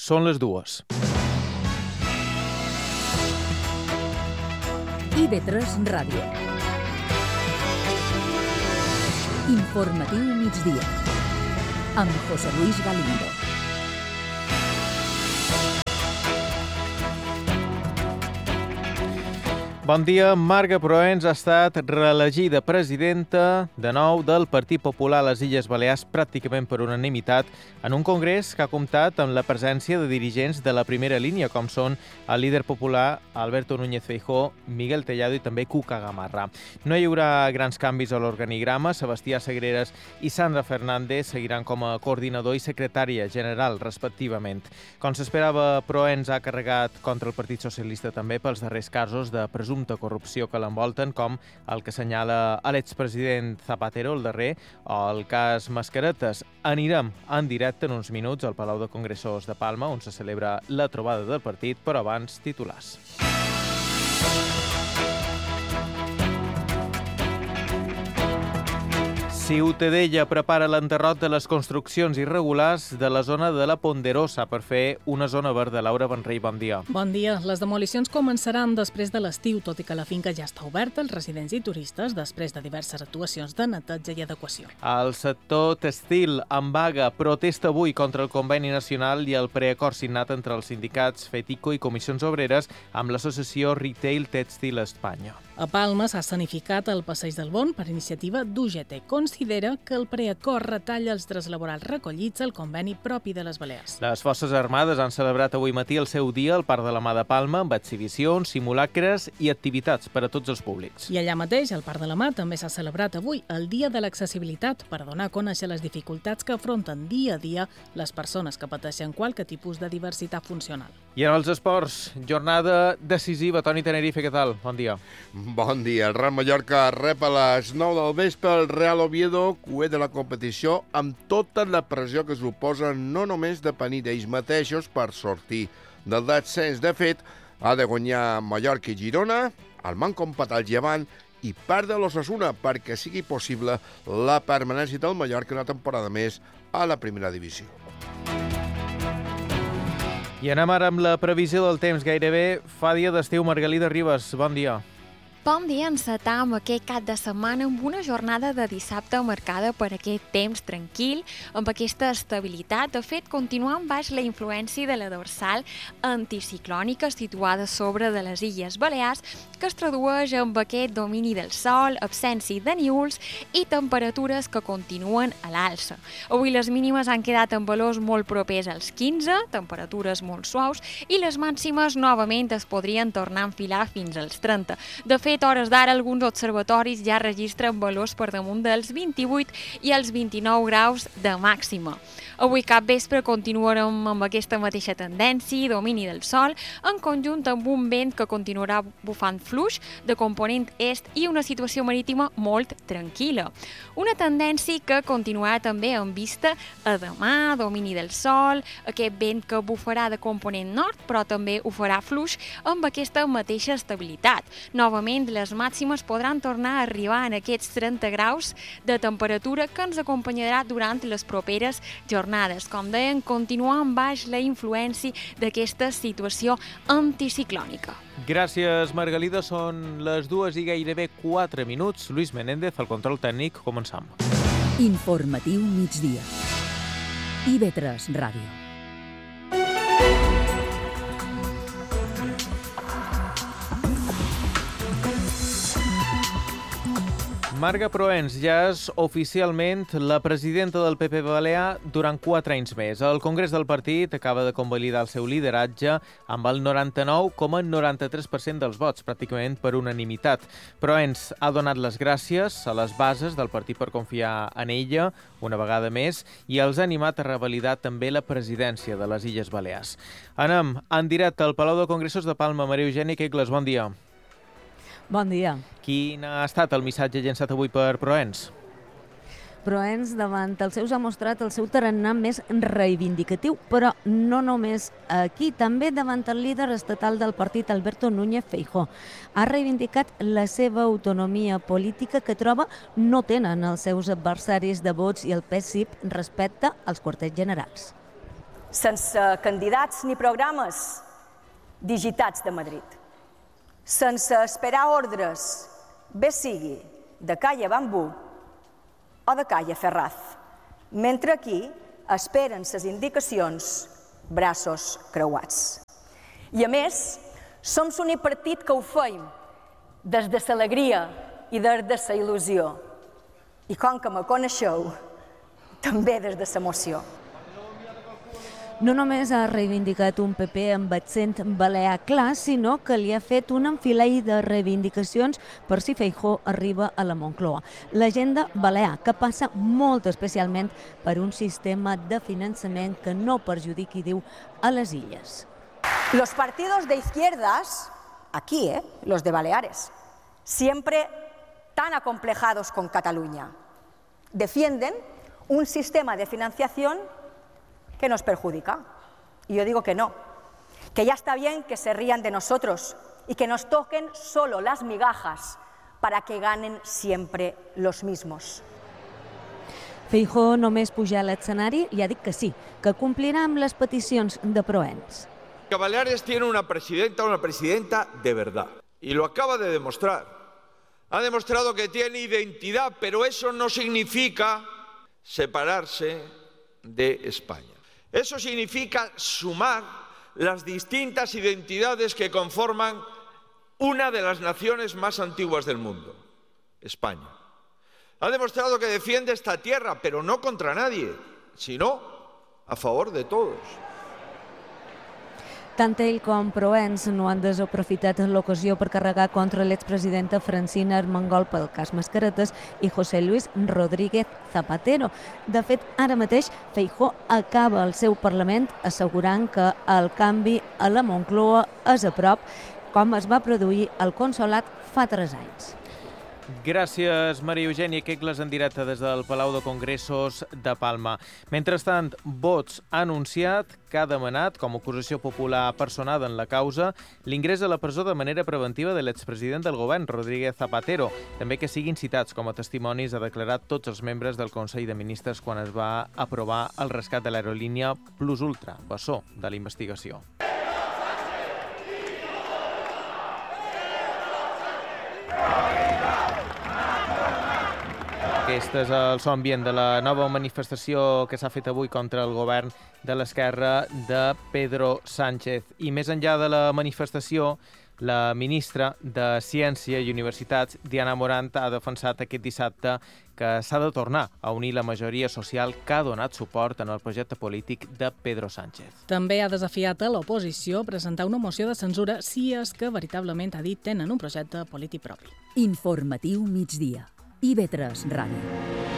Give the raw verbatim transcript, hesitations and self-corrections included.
Són les dues. I V tres Ràdio. Informatiu migdia. Amb José Luis Galindo. Bon dia. Marga Proens ha estat reelegida presidenta de nou del Partit Popular a les Illes Balears pràcticament per unanimitat en un congrés que ha comptat amb la presència de dirigents de la primera línia, com són el líder popular Alberto Núñez Feijóo, Miguel Tellado i també Cuca Gamarra. No hi haurà grans canvis a l'organigrama. Sebastià Sagreras i Sandra Fernández seguiran com a coordinador i secretària general, respectivament. Com s'esperava, Proens ha carregat contra el Partit Socialista també pels darrers casos de presumpte corrupció que l'envolten, com el que assenyala l'expresident Zapatero, el darrer, o el cas Mascaretes. Anirem en directe en uns minuts al Palau de Congressors de Palma, on se celebra la trobada del partit, però abans titulars. Ciutadella prepara l'enderrot de les construccions irregulars de la zona de la Ponderosa per fer una zona verda. Laura Benrey, bon dia. Bon dia. Les demolicions començaran després de l'estiu, tot i que la finca ja està oberta als residents i turistes després de diverses actuacions de neteja i adequació. El sector tèxtil en vaga protesta avui contra el conveni nacional i el preacord signat entre els sindicats FETICO i Comissions Obreres amb l'associació Retail Tèxtil Espanya. A Palma s'ha escenificat el Passeig del Bon per iniciativa d'U G T. Considera que el preacord retalla els drets laborals recollits al conveni propi de les Balears. Les Forces Armades han celebrat avui matí el seu dia al Parc de la Mà de Palma amb exhibicions, simulacres i activitats per a tots els públics. I allà mateix, al Parc de la Mà, també s'ha celebrat avui el Dia de l'Accessibilitat per donar a conèixer les dificultats que afronten dia a dia les persones que pateixen qualque tipus de diversitat funcional. I en els esports, jornada decisiva. Toni Tenerife, què tal? Bon dia. Bon dia. El Real Mallorca rep a les nou del vespre el Real Oviedo, cuer de la competició, amb tota la pressió que suposa no només depèn d'ells mateixos per sortir del descens. De fet, ha de guanyar Mallorca i Girona, el manco empat al Llevant i perdre l'Osasuna perquè sigui possible la permanència del Mallorca una temporada més a la primera divisió. I anem ara amb la previsió del temps. Gairebé fa dia d'estiu. Margalida Ribas, bon dia. Bon dia, encetam aquest cap de setmana amb una jornada de dissabte marcada per aquest temps tranquil, amb aquesta estabilitat. De fet, continuant baix la influència de la dorsal anticiclònica situada sobre de les Illes Balears, que es tradueix amb aquest domini del sol, absència de nívols i temperatures que continuen a l'alça. Avui les mínimes han quedat en valors molt propers als quinze, temperatures molt suaus, i les màximes novament es podrien tornar a enfilar fins als trenta. De fet, a hores d'ara, alguns observatoris ja registren valors per damunt dels vint-i-vuit i els vint-i-nou graus de màxima. Avui cap vespre continuarem amb aquesta mateixa tendència, domini del sol, en conjunt amb un vent que continuarà bufant fluix de component est i una situació marítima molt tranquil·la. Una tendència que continuarà també en vista a demà, domini del sol, aquest vent que bufarà de component nord, però també ho farà fluix amb aquesta mateixa estabilitat. Novament, les màximes podran tornar a arribar en aquests trenta graus de temperatura que ens acompanyarà durant les properes jornades. Com deien, continuant baix la influència d'aquesta situació anticiclònica. Gràcies, Margalida. Són les dues i gairebé quatre minuts. Luis Menéndez, al control tècnic. Començam. Informatiu migdia. I V tres Ràdio. Marga Proens ja és oficialment la presidenta del P P Balear durant quatre anys més. El Congrés del Partit acaba de convalidar el seu lideratge amb el noranta-nou coma noranta-tres per cent dels vots, pràcticament per unanimitat. Proens ha donat les gràcies a les bases del partit per confiar en ella una vegada més i els ha animat a revalidar també la presidència de les Illes Balears. Anem en directe al Palau de Congressos de Palma. Maria Eugènia Quegles, bon dia. Bon dia. Quin ha estat el missatge llançat avui per Proens? Proens, davant els seus, ha mostrat el seu tarannà més reivindicatiu, però no només aquí, també davant el líder estatal del partit, Alberto Núñez Feijóo. Ha reivindicat la seva autonomia política que troba no tenen els seus adversaris de vots i el P S I P respecte als quarters generals. sense candidats ni programes digitats de Madrid, sense esperar ordres, bé sigui de Calle Bambú o de Calle Ferraz, mentre aquí esperen ses indicacions braços creuats. I a més, som l'únic partit que ho feim des de l'alegria i des de la il·lusió. I com que me coneixeu, també des de l'emoció. No només ha reivindicat un P P amb accent balear clar, sinó que li ha fet un enfilall de reivindicacions per si Feijóo arriba a la Moncloa. L'agenda balear, que passa molt especialment per un sistema de finançament que no perjudiqui, diu, a les illes. Los partidos de izquierdas, aquí, ¿eh? los de Baleares, siempre tan acomplejados con Cataluña, defienden un sistema de financiación que nos perjudica. Y yo digo que no, que ya está bien que se rían de nosotros y que nos toquen solo las migajas para que ganen siempre los mismos. Feijóo només pujar a l'escenari i ha dit que sí, que complirà amb les peticions de Proens. Que Baleares tiene una presidenta, una presidenta de verdad. Y lo acaba de demostrar. Ha demostrado que tiene identidad, pero eso no significa separarse de España. Eso significa sumar las distintas identidades que conforman una de las naciones más antiguas del mundo, España. Ha demostrado que defiende esta tierra, pero no contra nadie, sino a favor de todos. Tant ell com Proens no han desaprofitat l'ocasió per carregar contra l'expresidenta Francina Armengol pel cas Mascaretes i José Luis Rodríguez Zapatero. De fet, ara mateix Feijóo acaba el seu Parlament assegurant que el canvi a la Moncloa és a prop, com es va produir al Consolat fa tres anys. Gràcies, Maria Eugènia Quegles, en directe des del Palau de Congressos de Palma. Mentrestant, Vox ha anunciat que ha demanat, com a acusació popular personada en la causa, l'ingrés a la presó de manera preventiva de l'expresident del govern, Rodríguez Zapatero. També que siguin citats com a testimonis ha declarat tots els membres del Consell de Ministres quan es va aprovar el rescat de l'aerolínia Plus Ultra, bessó de la investigació. Aquest és el so ambient de la nova manifestació que s'ha fet avui contra el govern de l'esquerra de Pedro Sánchez. I més enllà de la manifestació, la ministra de Ciència i Universitats, Diana Morant, ha defensat aquest dissabte que s'ha de tornar a unir la majoria social que ha donat suport en el projecte polític de Pedro Sánchez. També ha desafiat a l'oposició a presentar una moció de censura si és que veritablement, ha dit, tenen un projecte polític propi. Informatiu migdia. I V tres Ràdio.